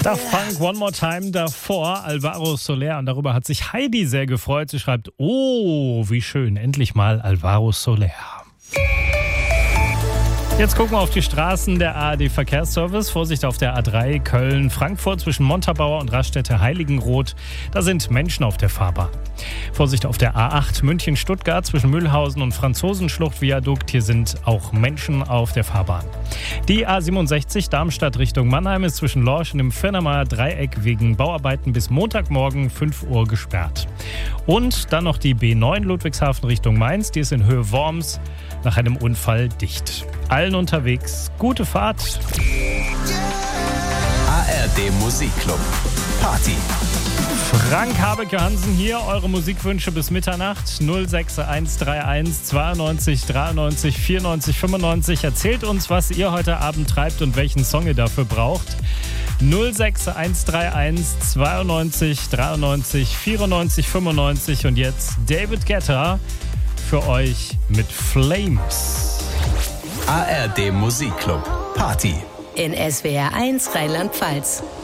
Daft Punk, One More Time, davor Alvaro Soler. Und darüber hat sich Heidi sehr gefreut. Sie schreibt, oh, wie schön, endlich mal Alvaro Soler. Jetzt gucken wir auf die Straßen. Der ARD-Verkehrsservice. Vorsicht auf der A3 Köln-Frankfurt zwischen Montabaur und Raststätte-Heiligenroth. Da sind Menschen auf der Fahrbahn. Vorsicht auf der A8 München-Stuttgart zwischen Mühlhausen und Franzosenschlucht-Viadukt. Hier sind auch Menschen auf der Fahrbahn. Die A67 Darmstadt Richtung Mannheim ist zwischen Lorsch und dem Firnamer Dreieck wegen Bauarbeiten bis Montagmorgen 5 Uhr gesperrt. Und dann noch die B9 Ludwigshafen Richtung Mainz. Die ist in Höhe Worms nach einem Unfall dicht. Allen unterwegs gute Fahrt. ARD Musikclub. Party. Frank Habeck-Johansen hier, eure Musikwünsche bis Mitternacht 06131 92 93 94 95. Erzählt uns, was ihr heute Abend treibt und welchen Song ihr dafür braucht. 06131 92 93 94 95 und jetzt David Guetta für euch mit Flames. ARD Musikclub. Party. In SWR 1 Rheinland-Pfalz.